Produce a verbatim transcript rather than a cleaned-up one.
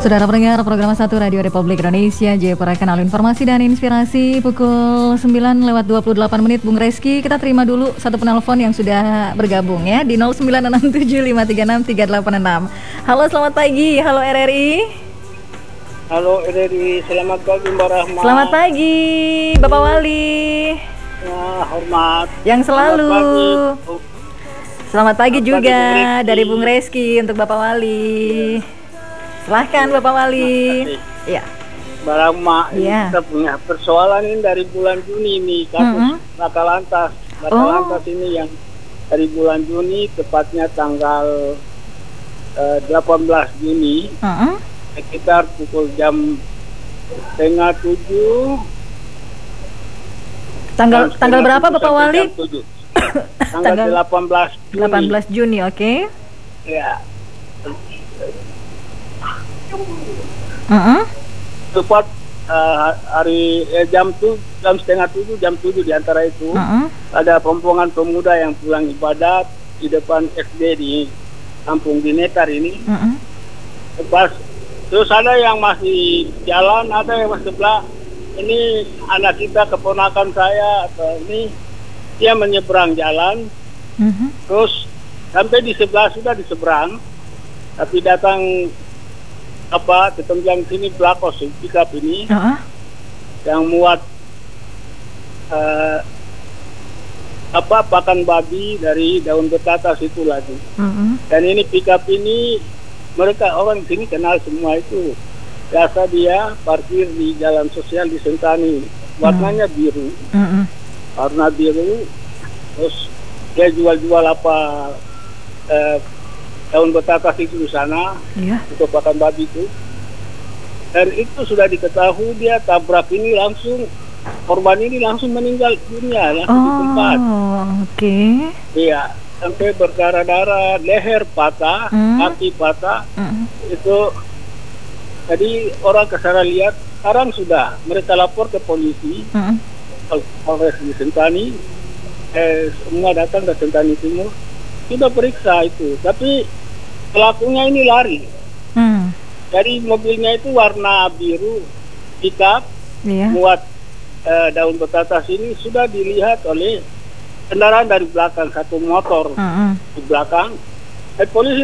Saudara pendengar program satu Radio Republik Indonesia, Jayapura Kanal Informasi dan Inspirasi, pukul sembilan lewat dua puluh delapan menit. Bung Reski, kita terima dulu satu penelpon yang sudah bergabung ya di nol sembilan enam tujuh lima tiga enam tiga delapan enam. Halo, selamat pagi. Halo R R I. Halo R R I, selamat pagi Mbak Rahma. Selamat pagi Bapak Wali. Ya, hormat. Yang selalu. Selamat pagi, Selamat pagi Selamat juga pagi, Bung Reski. dari Bung Reski untuk Bapak Wali. Silahkan Bapak Wali. Iya. Mbak Rahma, ini Iya. kita punya persoalan ini dari bulan Juni nih, kasus Mm-mm. laka lantas. Laka Oh. lantas ini yang dari bulan Juni, tepatnya tanggal eh, delapan belas Juni, Uh-uh. sekitar pukul jam setengah tujuh. Tanggal jam tanggal setengah berapa tujuh Bapak sampai Wali? jam tujuh. Tanggal Tanggal delapan belas Juni. delapan belas Juni, oke. Ya. Uh-uh. Tepat eh, hari eh, jam tuh jam setengah tujuh jam tujuh di antara itu Uh-uh. ada rombongan pemuda yang pulang ibadat di depan S D di Kampung Dinetar ini. Uh-uh. Pas terus ada yang masih jalan, ada yang masih sebelah. Ini anak kita, keponakan saya atau ini dia menyeberang jalan, Uh-huh. terus sampai di sebelah sudah di seberang, tapi datang apa ketembiang sini belakos pickup ini Uh-uh. yang muat uh, apa pakan babi dari daun betatas itu lagi. Uh-uh. Dan ini pickup ini mereka orang sini kenal semua itu. Biasa dia parkir di jalan sosial di Sentani. Warnanya biru, Uh-uh. warna biru. Terus dia jual-jual apa uh, daun betatas itu di sana Iya. untuk pakan babi itu. Dan itu sudah diketahui, dia tabrak ini langsung, korban ini langsung meninggal dunia langsung di tempat. Oh, oke. Iya, sampai berdarah-darah, leher patah, Hmm. kaki patah. Uh-uh. Itu jadi orang ke sana lihat, sekarang sudah mereka lapor ke polisi, Uh-uh. Polres di Sentani, eh, semua datang ke Sentani Timur, sudah periksa itu, tapi pelakunya ini lari. Hmm. Jadi mobilnya itu warna biru, pickup, Iya. muat eh, daun betatas ini sudah dilihat oleh kendaraan dari belakang, satu motor Uh-uh. di belakang. Eh, polisi